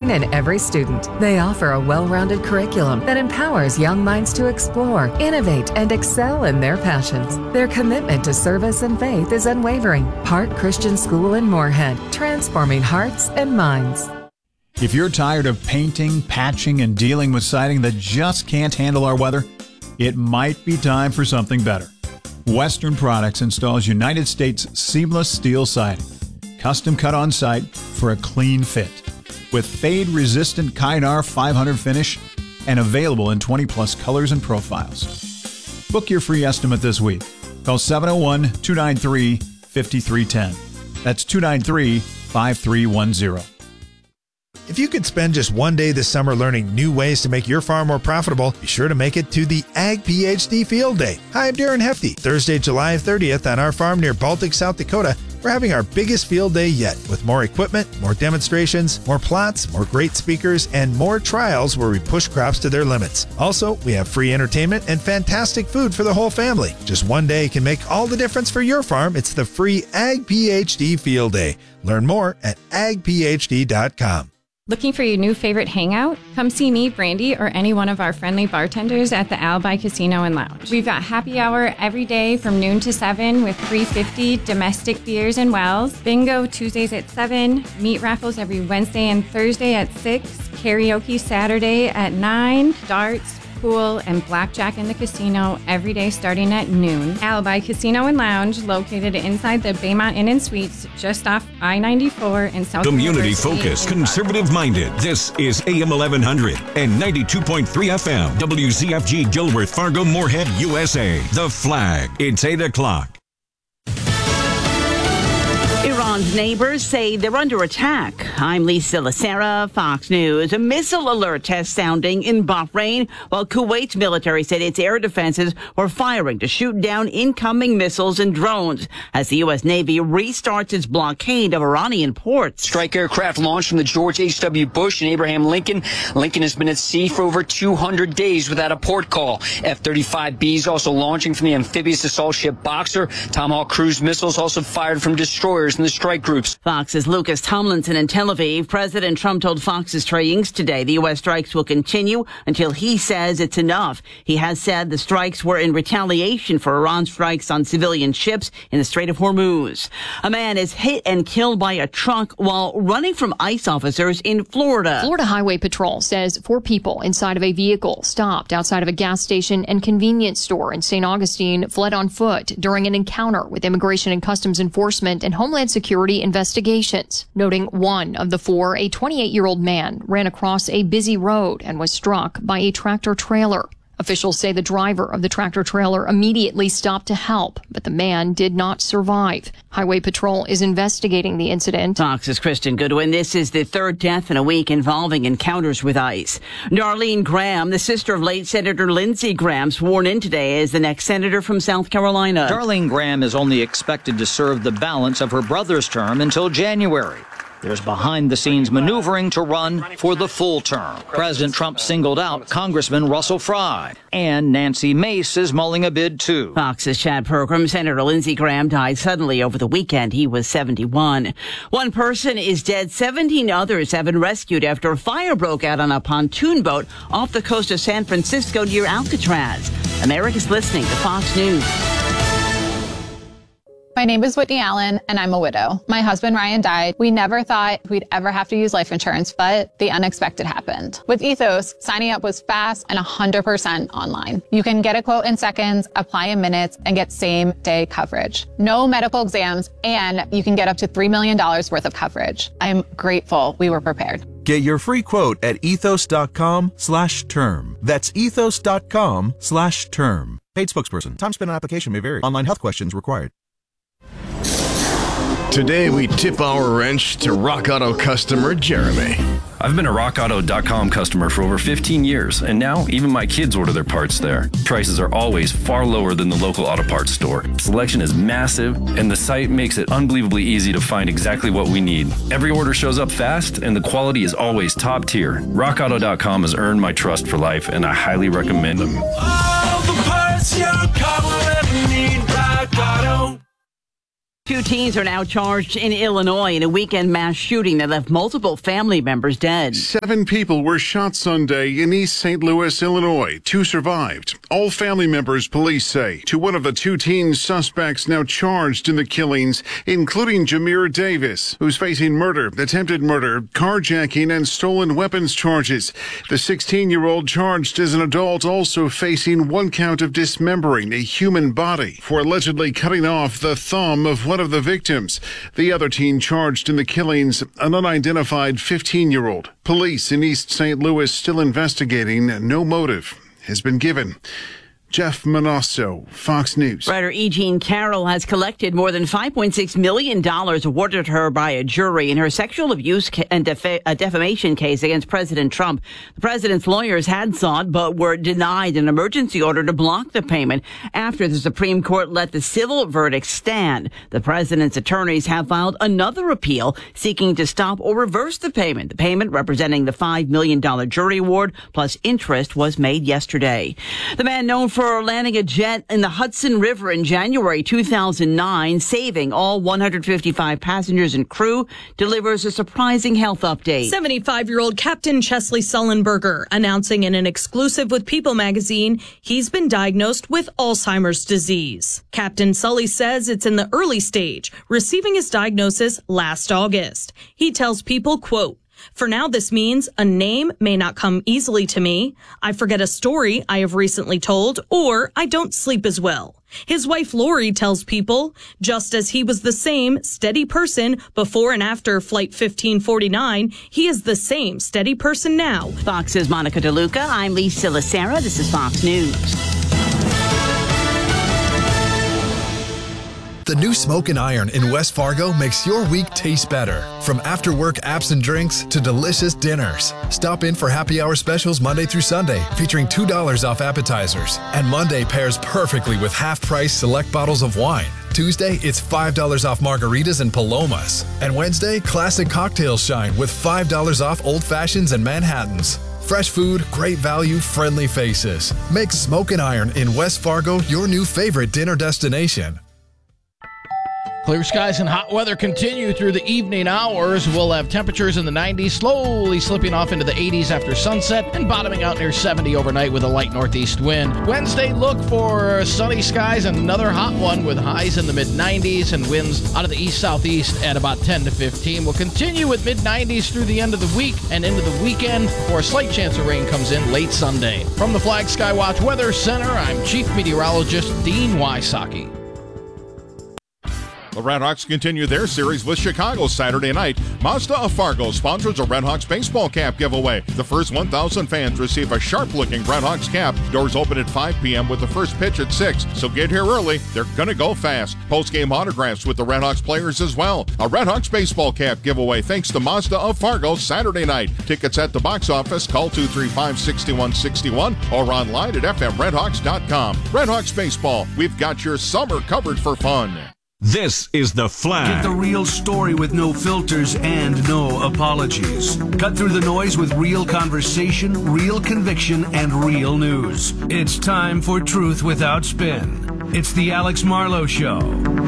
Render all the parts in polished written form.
train in every student. They offer a well-rounded curriculum that empowers young minds to explore, innovate, and excel in their passions. Their commitment to service and faith is unwavering. Park Christian School in Moorhead, transforming hearts and minds. If you're tired of painting, patching, and dealing with siding that just can't handle our weather, it might be time for something better. Western Products installs United States seamless steel siding, custom cut on site for a clean fit, with fade-resistant Kynar 500 finish and available in 20-plus colors and profiles. Book your free estimate this week. Call 701-293-5310. That's 293-5310. If you could spend just one day this summer learning new ways to make your farm more profitable, be sure to make it to the Ag PhD Field Day. Hi, I'm Darren Hefty. Thursday, July 30th on our farm near Baltic, South Dakota, we're having our biggest field day yet with more equipment, more demonstrations, more plots, more great speakers, and more trials where we push crops to their limits. Also, we have free entertainment and fantastic food for the whole family. Just one day can make all the difference for your farm. It's the free Ag PhD Field Day. Learn more at agphd.com. Looking for your new favorite hangout? Come see me, Brandy, or any one of our friendly bartenders at the Alibi Casino and Lounge. We've got happy hour every day from noon to 7 with $3.50 domestic beers and wells. Bingo Tuesdays at 7. Meat raffles every Wednesday and Thursday at 6. Karaoke Saturday at 9. Darts, pool, and blackjack in the casino every day starting at noon. Alibi Casino and Lounge, located inside the Baymont Inn and Suites, just off I-94 in South Community focused, conservative minded. This is AM 1100 and 92.3 FM. WZFG Gilworth, Fargo, Moorhead, USA. The Flag. It's 8 o'clock. Iran's neighbors say they're under attack. I'm Lisa Lacera, Fox News. A missile alert test sounding in Bahrain, while Kuwait's military said its air defenses were firing to shoot down incoming missiles and drones as the U.S. Navy restarts its blockade of Iranian ports. Strike aircraft launched from the George H.W. Bush and Abraham Lincoln. Lincoln has been at sea for over 200 days without a port call. F-35Bs also launching from the amphibious assault ship Boxer. Tomahawk cruise missiles also fired from destroyers in the strike groups. Fox's Lucas Tomlinson in Tel Aviv. President Trump told Fox's Treyings today the U.S. strikes will continue until he says it's enough. He has said the strikes were in retaliation for Iran's strikes on civilian ships in the Strait of Hormuz. A man is hit and killed by a truck while running from ICE officers in Florida. Florida Highway Patrol says 4 people inside of a vehicle stopped outside of a gas station and convenience store in St. Augustine fled on foot during an encounter with Immigration and Customs Enforcement and Homeland Security investigations, noting one of the 4, a 28-year-old man, ran across a busy road and was struck by a tractor trailer. Officials say the driver of the tractor trailer immediately stopped to help, but the man did not survive. Highway Patrol is investigating the incident. Fox's Kristen Goodwin. This is the 3rd death in a week involving encounters with ICE. Darlene Graham, the sister of late Senator Lindsey Graham, sworn in today as the next senator from South Carolina. Darlene Graham is only expected to serve the balance of her brother's term until January. There's behind-the-scenes maneuvering to run for the full term. President Trump singled out Congressman Russell Fry, and Nancy Mace is mulling a bid, too. Fox's Chad Pergram. Senator Lindsey Graham died suddenly over the weekend. He was 71. One person is dead. 17 others have been rescued after a fire broke out on a pontoon boat off the coast of San Francisco near Alcatraz. America's listening to Fox News. My name is Whitney Allen, and I'm a widow. My husband, Ryan, died. We never thought we'd ever have to use life insurance, but the unexpected happened. With Ethos, signing up was fast and 100% online. You can get a quote in seconds, apply in minutes, and get same-day coverage. No medical exams, and you can get up to $3 million worth of coverage. I'm grateful we were prepared. Get your free quote at ethos.com/term. That's ethos.com/term. Paid spokesperson. Time spent on application may vary. Online health questions required. Today, we tip our wrench to Rock Auto customer Jeremy. I've been a RockAuto.com customer for over 15 years, and now even my kids order their parts there. Prices are always far lower than the local auto parts store. Selection is massive, and the site makes it unbelievably easy to find exactly what we need. Every order shows up fast, and the quality is always top tier. RockAuto.com has earned my trust for life, and I highly recommend them. All the parts your car will ever need, Rock Auto. 2 teens are now charged in Illinois in a weekend mass shooting that left multiple family members dead. 7 people were shot Sunday in East St. Louis, Illinois. 2 survived. All family members, police say. To one of the 2 teen suspects now charged in the killings, including Jameer Davis, who's facing murder, attempted murder, carjacking, and stolen weapons charges. The 16-year-old charged as an adult also facing 1 count of dismembering a human body for allegedly cutting off the thumb of one of the victims. The other teen charged in the killings, an unidentified 15-year-old. Police in East St. Louis still investigating. No motive has been given. Jeff Manasso, Fox News. Writer E. Jean Carroll has collected more than $5.6 million awarded her by a jury in her sexual abuse and defamation case against President Trump. The president's lawyers had sought but were denied an emergency order to block the payment after the Supreme Court let the civil verdict stand. The president's attorneys have filed another appeal seeking to stop or reverse the payment. The payment, representing the $5 million jury award plus interest, was made yesterday. The man known for landing a jet in the Hudson River in January 2009, saving all 155 passengers and crew, delivers a surprising health update. 75-year-old Captain Chesley Sullenberger announcing in an exclusive with People magazine he's been diagnosed with Alzheimer's disease. Captain Sully says it's in the early stage, receiving his diagnosis last August. He tells People, quote, "For now, this means a name may not come easily to me. I forget a story I have recently told, or I don't sleep as well." His wife, Lori, tells People, just as he was the same steady person before and after Flight 1549, he is the same steady person now. Fox's Monica DeLuca. I'm Lisa Lacera. This is Fox News. The new Smoke and Iron in West Fargo makes your week taste better. From after-work apps and drinks to delicious dinners. Stop in for happy hour specials Monday through Sunday, featuring $2 off appetizers. And Monday pairs perfectly with half-price select bottles of wine. Tuesday, it's $5 off margaritas and palomas. And Wednesday, classic cocktails shine with $5 off old fashions and Manhattans. Fresh food, great value, friendly faces. Make Smoke and Iron in West Fargo your new favorite dinner destination. Clear skies and hot weather continue through the evening hours. We'll have temperatures in the 90s, slowly slipping off into the 80s after sunset and bottoming out near 70 overnight with a light northeast wind. Wednesday, look for sunny skies and another hot one with highs in the mid-90s and winds out of the east-southeast at about 10 to 15. We'll continue with mid-90s through the end of the week and into the weekend before a slight chance of rain comes in late Sunday. From the Flag Skywatch Weather Center, I'm Chief Meteorologist Dean Wysocki. The Redhawks continue their series with Chicago Saturday night. Mazda of Fargo sponsors a Redhawks baseball cap giveaway. The first 1,000 fans receive a sharp-looking Redhawks cap. Doors open at 5 p.m. with the first pitch at 6, so get here early. They're going to go fast. Post-game autographs with the Redhawks players as well. A Redhawks baseball cap giveaway thanks to Mazda of Fargo Saturday night. Tickets at the box office. Call 235-6161 or online at fmredhawks.com. Redhawks baseball. We've got your summer covered for fun. This is The Flag. Get the real story with no filters and no apologies. Cut through the noise with real conversation, real conviction, and real news. It's time for Truth Without Spin. It's the Alex Marlowe Show.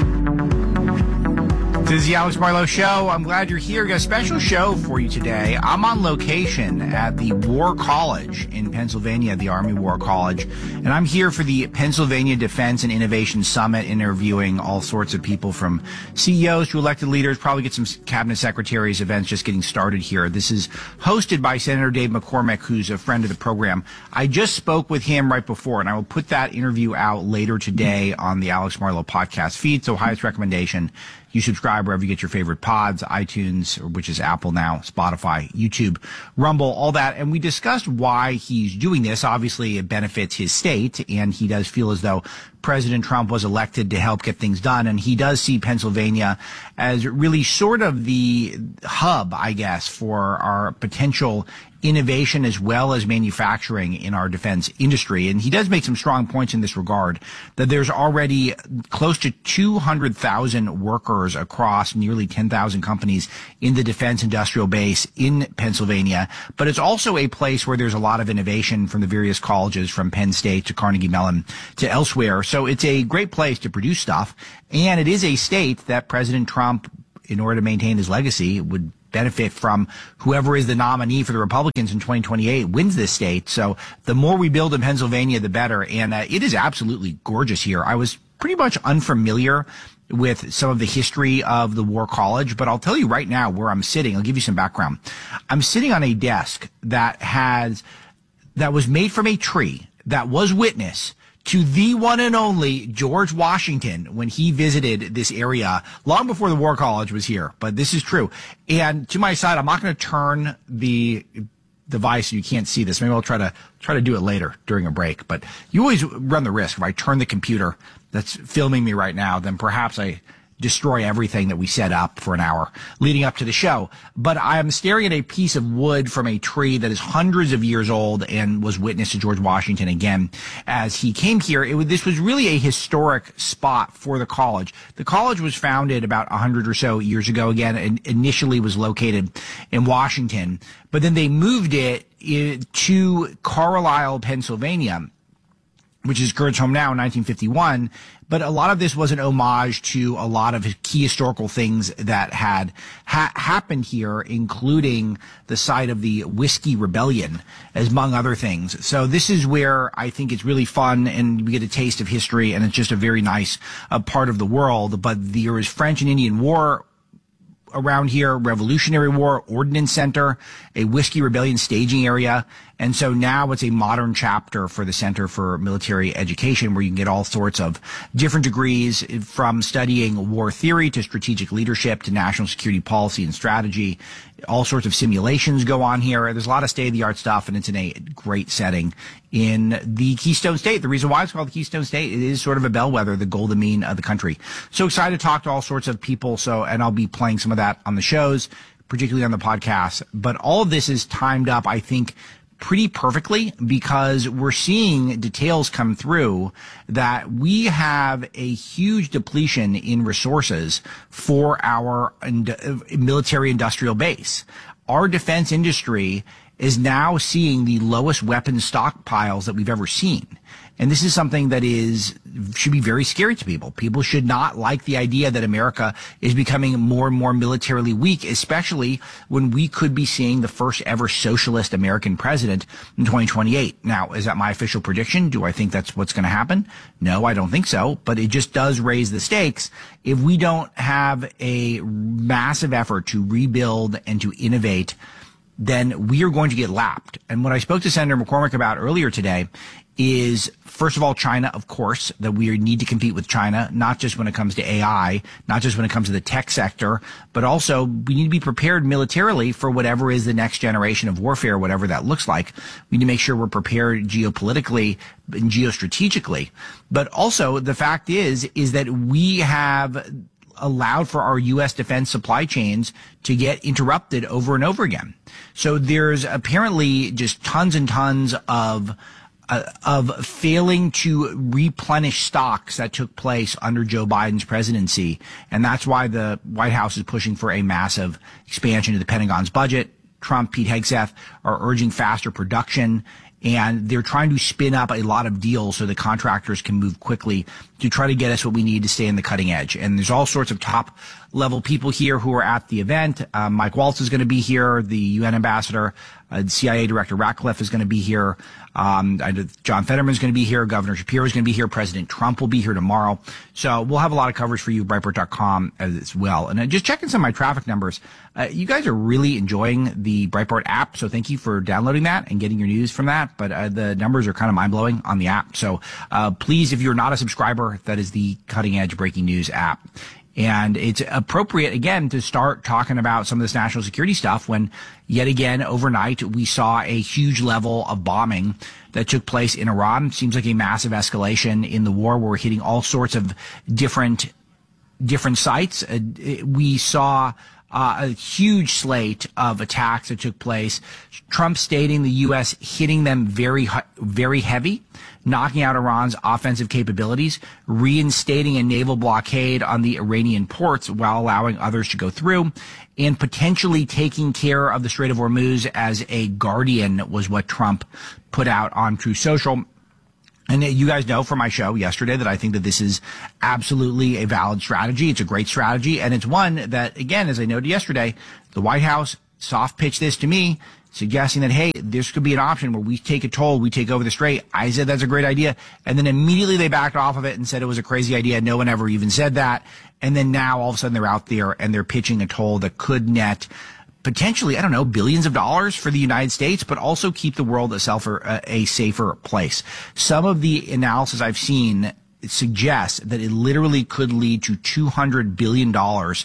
This is the Alex Marlowe Show. I'm glad you're here. We got a special show for you today. I'm on location at the War College in Pennsylvania, the Army War College, and I'm here for the Pennsylvania Defense and Innovation Summit, interviewing all sorts of people from CEOs to elected leaders, probably get some cabinet secretaries, events just getting started here. This is hosted by Senator Dave McCormick, who's a friend of the program. I just spoke with him right before, and I will put that interview out later today on the Alex Marlowe podcast feed, so highest recommendation. You subscribe wherever you get your favorite pods, iTunes, which is Apple now, Spotify, YouTube, Rumble, all that. And we discussed why he's doing this. Obviously, it benefits his state, and he does feel as though President Trump was elected to help get things done. And he does see Pennsylvania as really sort of the hub, I guess, for our potential innovation as well as manufacturing in our defense industry. And he does make some strong points in this regard, that there's already close to 200,000 workers across nearly 10,000 companies in the defense industrial base in Pennsylvania. But it's also a place where there's a lot of innovation from the various colleges, from Penn State to Carnegie Mellon to elsewhere. So it's a great place to produce stuff. And it is a state that President Trump, in order to maintain his legacy, would benefit from. Whoever is the nominee for the Republicans in 2028 wins this state. So the more we build in Pennsylvania, the better. And it is absolutely gorgeous here. I was pretty much unfamiliar with some of the history of the War College, but I'll tell you right now where I'm sitting. I'll give you some background. I'm sitting on a desk that was made from a tree that was witness to the one and only George Washington when he visited this area long before the War College was here. But this is true. And to my side, I'm not going to turn the device so you can't see this. Maybe I'll try to do it later during a break. But you always run the risk. If I turn the computer that's filming me right now, then perhaps I destroy everything that we set up for an hour leading up to the show. But I am staring at a piece of wood from a tree that is hundreds of years old and was witness to George Washington again as he came here. This was really a historic spot for the college. The college was founded about 100 or so years ago again, and initially was located in Washington, but then they moved it to Carlisle, Pennsylvania, which is Kurt's home now in 1951. But a lot of this was an homage to a lot of key historical things that had happened here, including the site of the Whiskey Rebellion, among other things. So this is where I think it's really fun, and we get a taste of history, and it's just a very nice part of the world. But there was French and Indian War around here, Revolutionary War, Ordnance Center, a Whiskey Rebellion staging area. And so now it's a modern chapter for the Center for Military Education, where you can get all sorts of different degrees, from studying war theory to strategic leadership to national security policy and strategy. All sorts of simulations go on here. There's a lot of state-of-the-art stuff, and it's in a great setting in the Keystone State. The reason why it's called the Keystone State, it is sort of a bellwether, the golden mean of the country. So excited to talk to all sorts of people. And I'll be playing some of that on the shows, particularly on the podcast. But all of this is timed up, I think, pretty perfectly, because we're seeing details come through that we have a huge depletion in resources for our military industrial base. Our defense industry is now seeing the lowest weapons stockpiles that we've ever seen. And this is something that should be very scary to people. People should not like the idea that America is becoming more and more militarily weak, especially when we could be seeing the first ever socialist American president in 2028. Now, is that my official prediction? Do I think that's what's going to happen? No, I don't think so. But it just does raise the stakes if we don't have a massive effort to rebuild and to innovate. Then we are going to get lapped. And what I spoke to Senator McCormick about earlier today is, first of all, China, of course, that we need to compete with China, not just when it comes to AI, not just when it comes to the tech sector, but also we need to be prepared militarily for whatever is the next generation of warfare, whatever that looks like. We need to make sure we're prepared geopolitically and geostrategically. But also the fact is that we have allowed for our U.S. defense supply chains to get interrupted over and over again. So there's apparently just tons and tons of failing to replenish stocks that took place under Joe Biden's presidency. And that's why the White House is pushing for a massive expansion of the Pentagon's budget. Trump, Pete Hegseth are urging faster production, and they're trying to spin up a lot of deals so the contractors can move quickly to try to get us what we need to stay in the cutting edge. And there's all sorts of top level people here who are at the event. Mike Waltz is going to be here, the UN ambassador. CIA Director Ratcliffe is going to be here. John Fetterman is going to be here. Governor Shapiro is going to be here. President Trump will be here tomorrow. So we'll have a lot of coverage for you, Breitbart.com as well. And just checking some of my traffic numbers. You guys are really enjoying the Breitbart app. So thank you for downloading that and getting your news from that. But the numbers are kind of mind blowing on the app. So please, if you're not a subscriber, that is the cutting edge breaking news app. And it's appropriate, again, to start talking about some of this national security stuff when, yet again, overnight, we saw a huge level of bombing that took place in Iran. Seems like a massive escalation in the war where we're hitting all sorts of different sites. We saw a huge slate of attacks that took place. Trump stating the U.S. hitting them very, very heavy, knocking out Iran's offensive capabilities, reinstating a naval blockade on the Iranian ports while allowing others to go through, and potentially taking care of the Strait of Hormuz as a guardian was what Trump put out on Truth Social. And you guys know from my show yesterday that I think that this is absolutely a valid strategy. It's a great strategy. And it's one that, again, as I noted yesterday, the White House soft pitched this to me, suggesting that, hey, this could be an option where we take a toll, we take over the strait. I said that's a great idea. And then immediately they backed off of it and said it was a crazy idea. No one ever even said that. And then now all of a sudden they're out there and they're pitching a toll that could net potentially, I don't know, billions of dollars for the United States, but also keep the world a safer place. Some of the analysis I've seen suggests that it literally could lead to $200 billion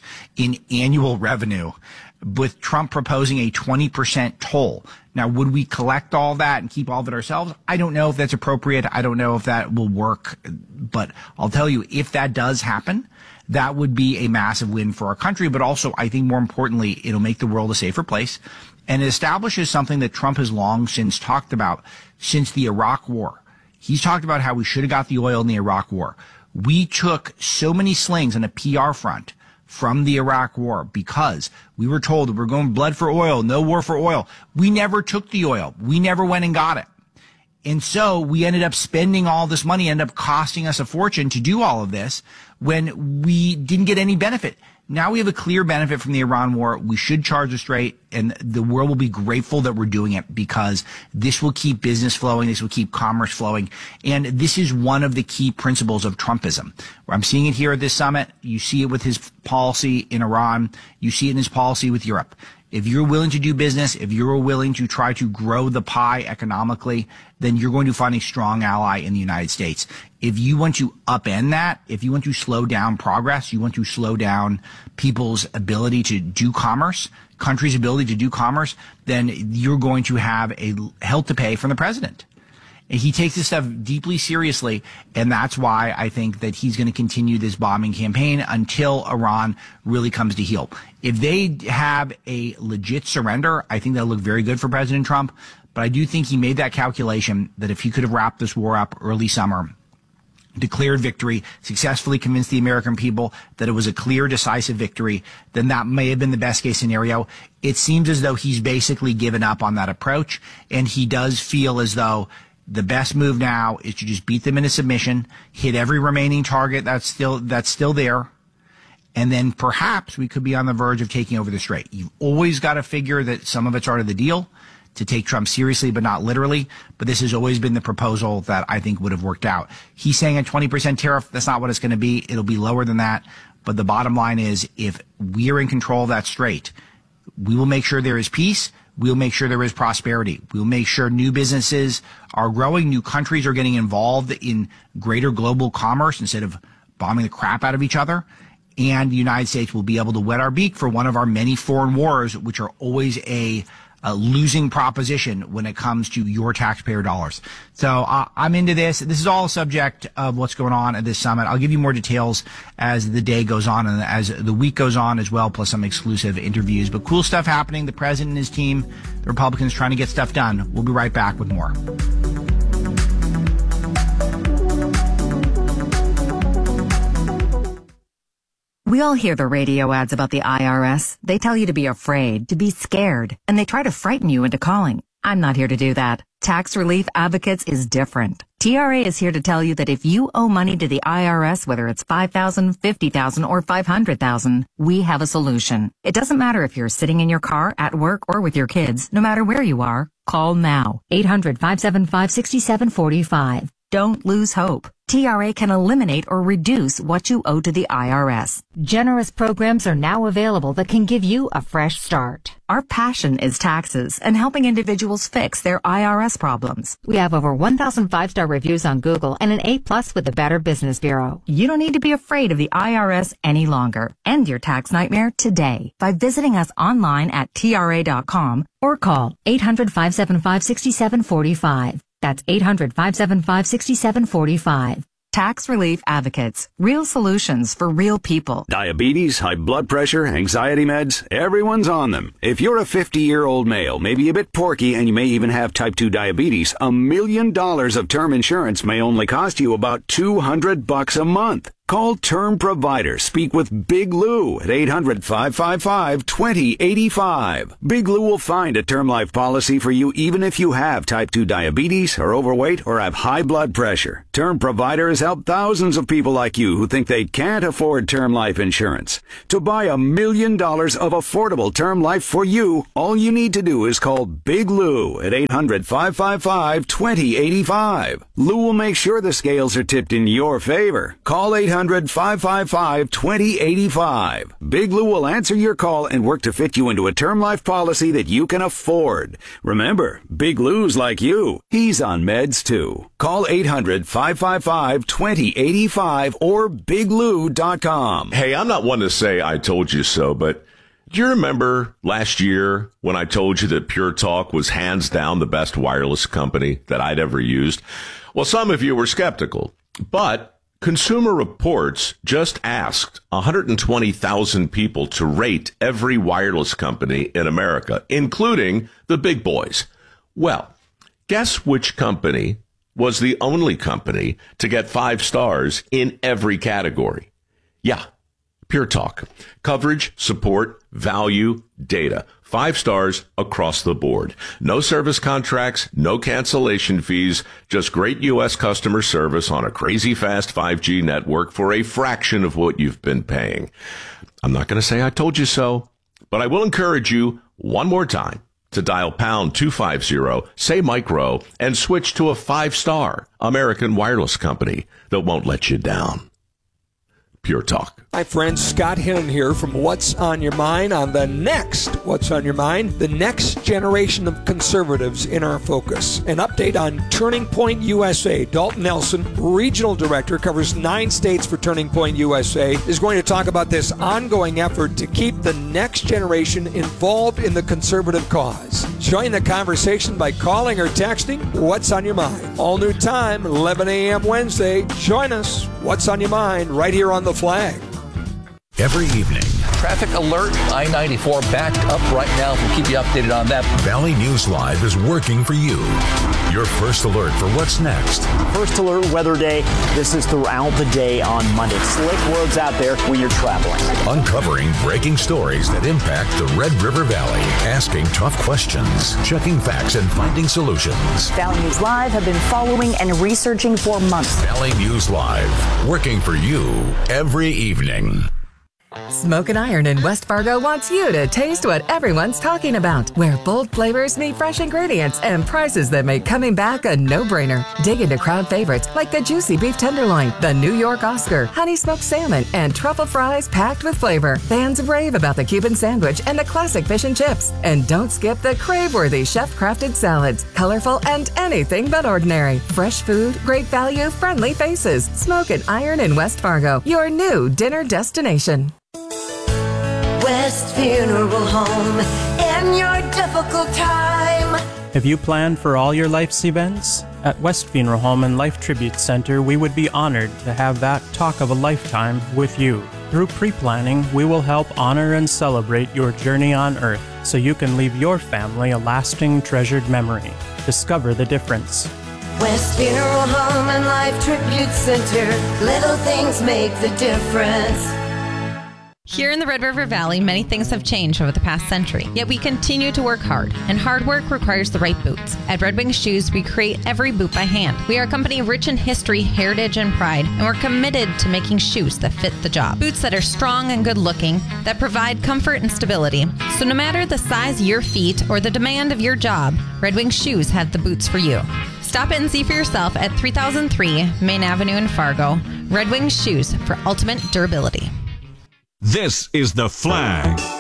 in annual revenue, with Trump proposing a 20% toll. Now, would we collect all that and keep all of it ourselves? I don't know if that's appropriate. I don't know if that will work. But I'll tell you, if that does happen, that would be a massive win for our country. But also, I think more importantly, it'll make the world a safer place. And it establishes something that Trump has long since talked about since the Iraq War. He's talked about how we should have got the oil in the Iraq War. We took so many slings on a PR front from the Iraq War because we were told that we're going blood for oil, no war for oil. We never took the oil. We never went and got it. And so we ended up spending all this money, ended up costing us a fortune to do all of this when we didn't get any benefit. Now we have a clear benefit from the Iran war. We should charge the strait, and the world will be grateful that we're doing it because this will keep business flowing. This will keep commerce flowing. And this is one of the key principles of Trumpism. I'm seeing it here at this summit. You see it with his policy in Iran. You see it in his policy with Europe. If you're willing to do business, if you're willing to try to grow the pie economically, then you're going to find a strong ally in the United States. If you want to upend that, if you want to slow down progress, you want to slow down people's ability to do commerce, countries' ability to do commerce, then you're going to have a hell to pay from the president. He takes this stuff deeply seriously, and that's why I think that he's going to continue this bombing campaign until Iran really comes to heel. If they have a legit surrender, I think that'll look very good for President Trump. But I do think he made that calculation that if he could have wrapped this war up early summer, declared victory, successfully convinced the American people that it was a clear, decisive victory, then that may have been the best case scenario. It seems as though he's basically given up on that approach, and he does feel as though the best move now is to just beat them into submission, hit every remaining target that's still there, and then perhaps we could be on the verge of taking over the strait. You've always got to figure that some of it's part of the deal to take Trump seriously, but not literally. But this has always been the proposal that I think would have worked out. He's saying a 20% tariff. That's not what it's going to be. It'll be lower than that. But the bottom line is, if we're in control of that strait, we will make sure there is peace. We'll make sure there is prosperity. We'll make sure new businesses are growing, new countries are getting involved in greater global commerce instead of bombing the crap out of each other. And the United States will be able to wet our beak for one of our many foreign wars, which are always a losing proposition when it comes to your taxpayer dollars. So I'm into this. This is all a subject of what's going on at this summit. I'll give you more details as the day goes on and as the week goes on as well, plus some exclusive interviews. But cool stuff happening. The president and his team, the Republicans trying to get stuff done. We'll be right back with more. We all hear the radio ads about the IRS. They tell you to be afraid, to be scared, and they try to frighten you into calling. I'm not here to do that. Tax Relief Advocates is different. TRA is here to tell you that if you owe money to the IRS, whether it's $5,000, $50,000, or $500,000, we have a solution. It doesn't matter if you're sitting in your car, at work, or with your kids. No matter where you are, call now. 800-575-6745. Don't lose hope. TRA can eliminate or reduce what you owe to the IRS. Generous programs are now available that can give you a fresh start. Our passion is taxes and helping individuals fix their IRS problems. We have over 1,000 5-star reviews on Google and an A+ with the Better Business Bureau. You don't need to be afraid of the IRS any longer. End your tax nightmare today by visiting us online at TRA.com or call 800-575-6745. That's 800-575-6745. Tax Relief Advocates. Real solutions for real people. Diabetes, high blood pressure, anxiety meds, everyone's on them. If you're a 50-year-old male, maybe a bit porky, and you may even have type 2 diabetes, $1 million of term insurance may only cost you about $200 a month. Call Term Provider. Speak with Big Lou at 800-555-2085. Big Lou will find a term life policy for you even if you have type 2 diabetes, are overweight, or have high blood pressure. Term Provider has helped thousands of people like you who think they can't afford term life insurance. To buy $1 million of affordable term life for you, all you need to do is call Big Lou at 800-555-2085. Lou will make sure the scales are tipped in your favor. Call 800-555-2085. Big Lou will answer your call and work to fit you into a term life policy that you can afford. Remember, Big Lou's like you. He's on meds too. Call 800-555-2085 or biglou.com. Hey, I'm not one to say I told you so, but do you remember last year when I told you that Pure Talk was hands down the best wireless company that I'd ever used? Well, some of you were skeptical, but Consumer Reports just asked 120,000 people to rate every wireless company in America, including the big boys. Well, guess which company was the only company to get 5 stars in every category? Yeah, Pure Talk. Coverage, support, value, data. 5 stars across the board. No service contracts, no cancellation fees, just great U.S. customer service on a crazy fast 5G network for a fraction of what you've been paying. I'm not going to say I told you so, but I will encourage you one more time to dial pound 250, say micro, and switch to a 5-star American wireless company that won't let you down. Pure Talk. Hi friends, Scott Hinton here from What's on Your Mind on the next What's on Your Mind, the next generation of conservatives in our focus. An update on Turning Point USA. Dalton Nelson, Regional Director, covers 9 states for Turning Point USA, is going to talk about this ongoing effort to keep the next generation involved in the conservative cause. Join the conversation by calling or texting What's on Your Mind. All new time, 11 a.m. Wednesday. Join us. What's on Your Mind right here on The Flag. Every evening. Traffic alert, I-94 backed up right now. We'll keep you updated on that. Valley News Live is working for you. Your first alert for what's next. First alert weather day. This is throughout the day on Monday. Slick roads out there when you're traveling. Uncovering breaking stories that impact the Red River Valley. Asking tough questions. Checking facts and finding solutions. Valley News Live have been following and researching for months. Valley News Live. Working for you every evening. Smoke and Iron in West Fargo wants you to taste what everyone's talking about, where bold flavors meet fresh ingredients and prices that make coming back a no-brainer. Dig into crowd favorites like the juicy beef tenderloin, the New York Oscar, honey smoked salmon, and truffle fries packed with flavor. Fans rave about the Cuban sandwich and the classic fish and chips. And don't skip the crave-worthy chef-crafted salads, colorful and anything but ordinary. Fresh food, great value, friendly faces. Smoke and Iron in West Fargo, your new dinner destination. West Funeral Home in your difficult time. Have you planned for all your life's events? At West Funeral Home and Life Tribute Center, we would be honored to have that talk of a lifetime with you. Through pre-planning, we will help honor and celebrate your journey on Earth so you can leave your family a lasting, treasured memory. Discover the difference. West Funeral Home and Life Tribute Center. Little things make the difference. Here in the Red River Valley, many things have changed over the past century, yet we continue to work hard, and hard work requires the right boots. At Red Wing Shoes, we create every boot by hand. We are a company rich in history, heritage, and pride, and we're committed to making shoes that fit the job. Boots that are strong and good-looking, that provide comfort and stability. So no matter the size of your feet or the demand of your job, Red Wing Shoes have the boots for you. Stop in and see for yourself at 3003 Main Avenue in Fargo. Red Wing Shoes for ultimate durability. This is The Flag.